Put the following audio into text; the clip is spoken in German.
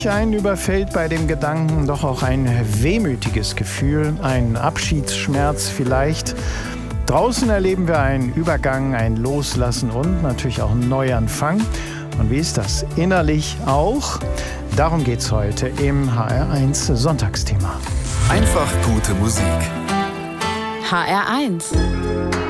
Einen überfällt bei dem Gedanken doch auch ein wehmütiges Gefühl, ein Abschiedsschmerz vielleicht. Draußen erleben wir einen Übergang, ein Loslassen und natürlich auch einen Neuanfang. Und wie ist das innerlich auch? Darum geht's heute im HR1 Sonntagsthema. Einfach gute Musik. HR1